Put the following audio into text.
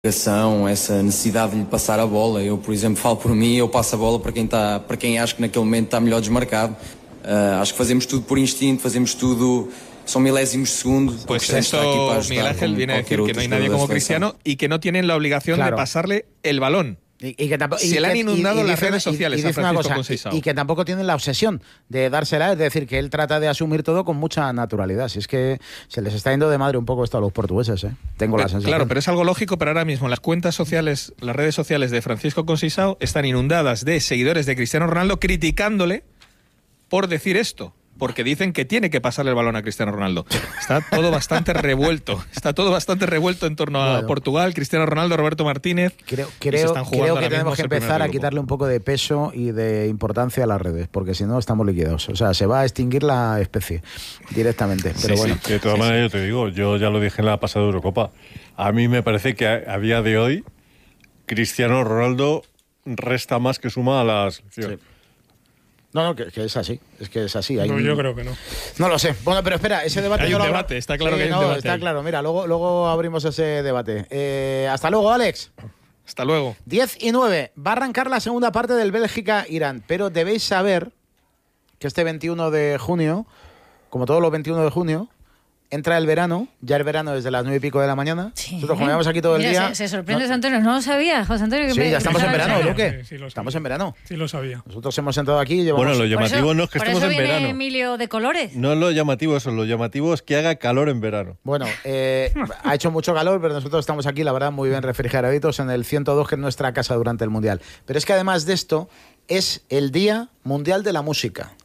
essa necessidade de lhe passar a bola. Eu, por exemplo, falo por mim, eu passo a bola para quem acho que naquele momento está melhor desmarcado. Acho que fazemos tudo por instinto, fazemos tudo, son milésimos de segundo. Pues esto, Miguel Ángel viene a decir que no hay nadie como Cristiano y que no tienen la obligación de pasarle el balón. Se le han inundado las redes sociales a Francisco Conceição. Y que tampoco tienen la obsesión de dársela, es decir, que él trata de asumir todo con mucha naturalidad. Si es que se les está yendo de madre un poco esto a los portugueses, ¿eh? Tengo la sensación. Claro, pero es algo lógico, pero ahora mismo las cuentas sociales, las redes sociales de Francisco Conceição están inundadas de seguidores de Cristiano Ronaldo criticándole por decir esto. Porque dicen que tiene que pasarle el balón a Cristiano Ronaldo. Está todo bastante revuelto. Está todo bastante revuelto en torno a Portugal, Cristiano Ronaldo, Roberto Martínez. Creo que tenemos que empezar a quitarle un poco de peso y de importancia a las redes, porque si no estamos liquidados. O sea, se va a extinguir la especie directamente. Pero bueno. De todas maneras, yo te digo, yo ya lo dije en la pasada Eurocopa. A mí me parece que a día de hoy Cristiano Ronaldo resta más que suma a la selección. Sí. No, que es así. Es que es así. Yo creo que no. No lo sé. Bueno, pero espera, ese debate... Hay un debate, está claro que hay un debate. Está claro, mira, luego abrimos ese debate. Hasta luego, Alex. Hasta luego. 10:09. Va a arrancar la segunda parte del Bélgica-Irán, pero debéis saber que este 21 de junio, como todos los 21 de junio, entra el verano, ya el verano desde las 9:00 de la mañana. Sí. Nosotros comíamos aquí todo el día. Se sorprende José Antonio, no lo sabía, José Antonio. Que ya estamos en verano, Luque. Sí, estamos en verano. Sí, lo sabía. Nosotros hemos entrado aquí y llevamos... Bueno, lo llamativo no es que estemos en verano. Por eso viene Emilio de colores. No es lo llamativo eso, lo llamativo es que haga calor en verano. Bueno, ha hecho mucho calor, pero nosotros estamos aquí, la verdad, muy bien refrigeraditos en el 102, que es nuestra casa durante el Mundial. Pero es que además de esto, es el Día Mundial de la Música.